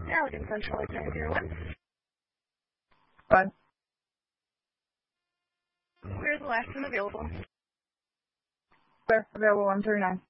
Allegan Central 801. Fine. Where's the last one available? Clear. Available 139.